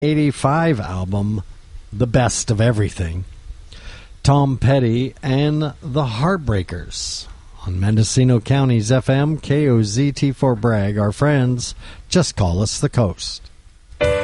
1985 album, The Best of Everything. Tom Petty and the Heartbreakers on Mendocino County's FM KOZT4 Bragg. Our friends, just call us the Coast.